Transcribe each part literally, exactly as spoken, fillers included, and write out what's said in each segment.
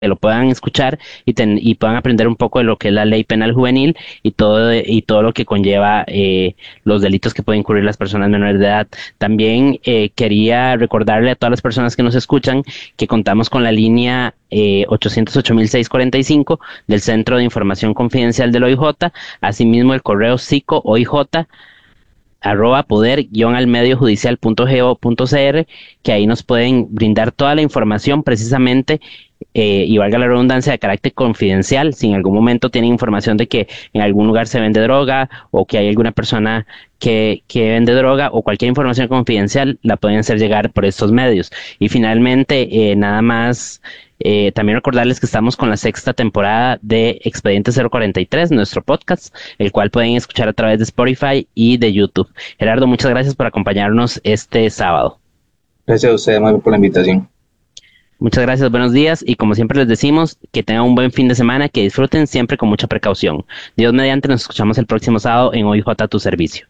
que lo puedan escuchar y, ten, y puedan aprender un poco de lo que es la ley penal juvenil y todo y todo lo que conlleva eh, los delitos que pueden incurrir las personas menores de edad. También eh, quería recordarle a todas las personas que nos escuchan que contamos con la línea eh, ochocientos ocho mil seiscientos cuarenta y cinco del Centro de Información Confidencial del O I J, asimismo el correo psico O I J arroba poder guión al medio judicial punto go punto cr, que ahí nos pueden brindar toda la información precisamente eh, y valga la redundancia de carácter confidencial. Si en algún momento tienen información de que en algún lugar se vende droga o que hay alguna persona que, que vende droga o cualquier información confidencial, la pueden hacer llegar por estos medios. Y finalmente, eh, nada más Eh, también recordarles que estamos con la sexta temporada de Expediente cero cuarenta y tres, nuestro podcast, el cual pueden escuchar a través de Spotify y de YouTube. Gerardo, muchas gracias por acompañarnos este sábado. Gracias a ustedes, Mario, por la invitación. Muchas gracias, buenos días, y como siempre les decimos, que tengan un buen fin de semana, que disfruten siempre con mucha precaución. Dios mediante, nos escuchamos el próximo sábado en O I J a tu servicio.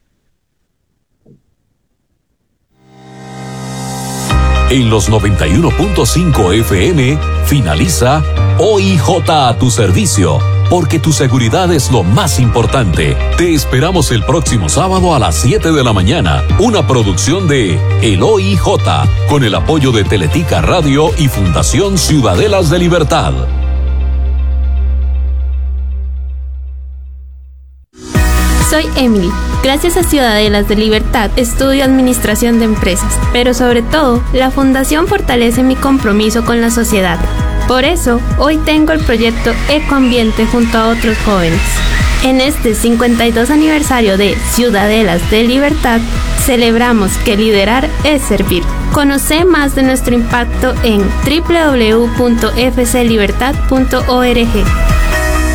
En los noventa y uno punto cinco F M finaliza O I J a tu servicio, porque tu seguridad es lo más importante. Te esperamos el próximo sábado a las siete de la mañana, una producción de El O I J, con el apoyo de Teletica Radio y Fundación Ciudadelas de Libertad. Soy Emily. Gracias a Ciudadelas de Libertad estudio Administración de Empresas, pero sobre todo, la Fundación fortalece mi compromiso con la sociedad. Por eso, hoy tengo el proyecto Ecoambiente junto a otros jóvenes. En este cincuenta y dos aniversario de Ciudadelas de Libertad, celebramos que liderar es servir. Conoce más de nuestro impacto en doble u doble u doble u punto f c libertad punto org.